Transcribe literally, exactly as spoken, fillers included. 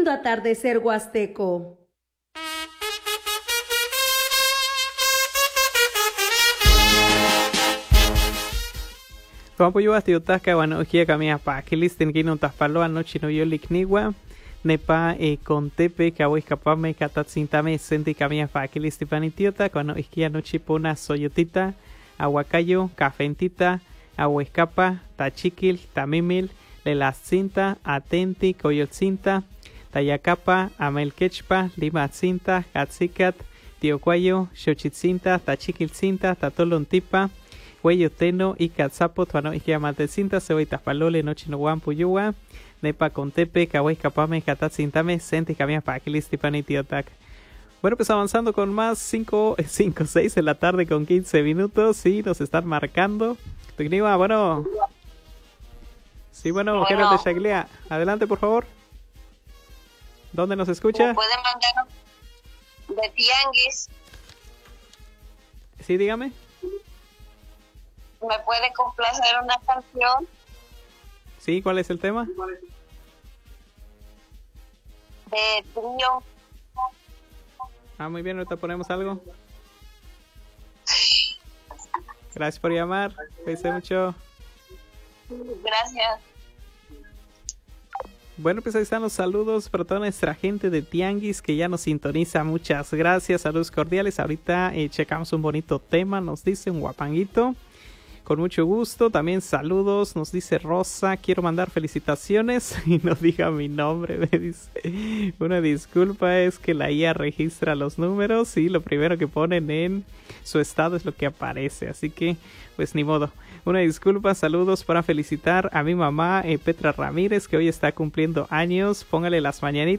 lindo atardecer huasteco. Tuampuyo astiotasca guanoquia camia paquilis tinquino taspalo anoche no yo licnigua nepa e contepe cahuescapame catatzintame senti camia paquilis tipanitiota cuando isquia noche pona soyotita aguacayo cafentita ahuescapa tachiquil tamimil lelascinta atenti coyotzinta tayacapa amelquechpa limatzinta catzicat tiocuayo xochitzinta tachiquilcinta tatolontipa Hueyoteno y Catzapo, Tuano y Kiamatecinta, Ceboitas Palole, Noche no Puyua, Nepa Contepe, Kawaii Capame, Catatzintame, Senti Camia Paquilis, Tipanitiotac. Bueno, pues avanzando con más, cinco, cinco, seis de la tarde con quince minutos, sí, nos están marcando. Tugniwa, bueno. Sí, bueno, bueno. Gerald de Chaglia, adelante por favor. ¿Dónde nos escucha? ¿Me puede mandar de Tianguis? Sí, dígame. ¿Me puede complacer una canción? Sí, ¿cuál es el tema? De Trío. Ah, muy bien, ahorita ponemos algo. Gracias por llamar, cuídense mucho. Gracias. Bueno, pues ahí están los saludos para toda nuestra gente de Tianguis que ya nos sintoniza. Muchas gracias, saludos cordiales. Ahorita eh, checamos un bonito tema, nos dice un guapanguito. Con mucho gusto, también saludos, nos dice Rosa, quiero mandar felicitaciones y no diga mi nombre, me dice, una disculpa, es que la I A registra los números y lo primero que ponen en su estado es lo que aparece, así que pues ni modo. Una disculpa, saludos para felicitar a mi mamá eh, Petra Ramírez, que hoy está cumpliendo años, póngale las mañanitas.